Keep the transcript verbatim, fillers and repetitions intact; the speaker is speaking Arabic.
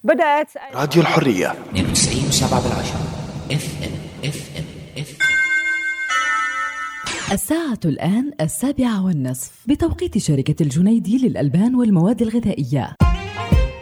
بدأت راديو الحرية اثنين وتسعين وسبعة بالعشرة اف ام اف ام اف ام. الساعة الآن السابعة والنصف بتوقيت شركة الجنيدي للألبان والمواد الغذائية.